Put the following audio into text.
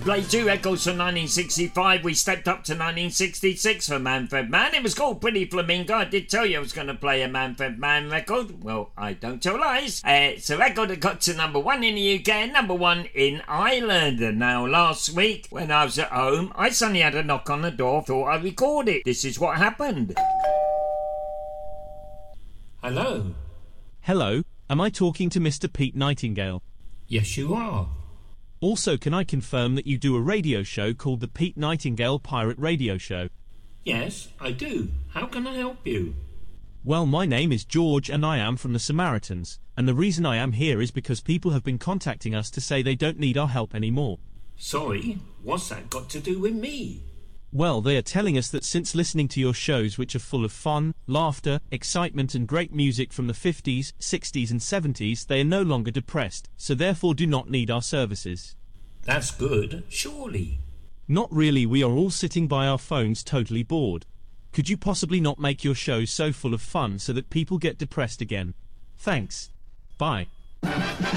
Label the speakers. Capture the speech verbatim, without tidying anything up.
Speaker 1: played two records from nineteen sixty-five. We stepped up to nineteen sixty-six for Manfred Mann. It was called Pretty Flamingo. I did tell you I was going to play a Manfred Mann record. Well, I don't tell lies. Uh, it's a record that got to number one in the U K and number one in Ireland. And now, last week, when I was at home, I suddenly had a knock on the door. Thought I'd record it. This is what happened.
Speaker 2: Hello.
Speaker 3: Hello. Am I talking to Mister Pete Nightingale?
Speaker 2: Yes, you are.
Speaker 3: Also, can I confirm that you do a radio show called the Pete Nightingale Pirate Radio Show?
Speaker 2: Yes, I do. How can I help you?
Speaker 3: Well, my name is George and I am from the Samaritans, and the reason I am here is because people have been contacting us to say they don't need our help anymore.
Speaker 2: Sorry, what's that got to do with me?
Speaker 3: Well, they are telling us that since listening to your shows, which are full of fun, laughter, excitement and great music from the fifties, sixties and seventies, they are no longer depressed, so therefore do not need our services.
Speaker 2: That's good, surely.
Speaker 3: Not really, we are all sitting by our phones totally bored. Could you possibly not make your shows so full of fun so that people get depressed again? Thanks. Bye.